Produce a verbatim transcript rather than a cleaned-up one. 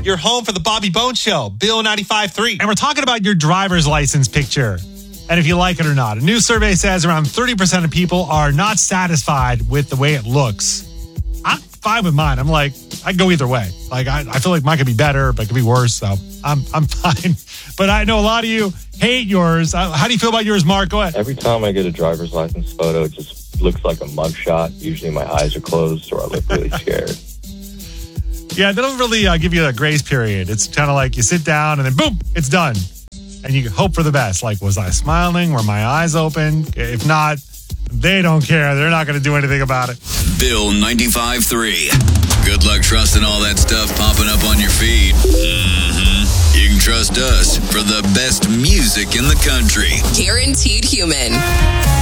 You're home for the Bobby Bones Show, Bill ninety-five point three. And we're talking about your driver's license picture and if you like it or not. A new survey says around thirty percent of people are not satisfied with the way it looks. I'm fine with mine. I'm like, I can go either way. Like, I, I feel like mine could be better, but it could be worse. So I'm I'm fine. But I know a lot of you hate yours. Uh, How do you feel about yours, Mark? Go ahead. Every time I get a driver's license photo, it just looks like a mugshot. Usually my eyes are closed or I look really scared. Yeah, they don't really uh, give you a grace period. It's kind of like you sit down and then boom, it's done. And you hope for the best. Like, was I smiling? Were my eyes open? If not, they don't care. They're not going to do anything about it. Bill ninety-five point three. Good luck trusting all that stuff popping up on your feed. Mm-hmm. You can trust us for the best music in the country. Guaranteed Human.